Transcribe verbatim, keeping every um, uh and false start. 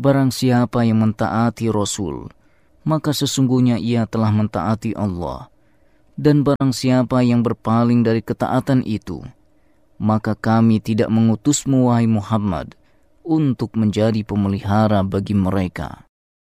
Barang siapa yang mentaati Rasul, maka sesungguhnya ia telah mentaati Allah. Dan barang siapa yang berpaling dari ketaatan itu, maka kami tidak mengutusmu wahai Muhammad untuk menjadi pemelihara bagi mereka.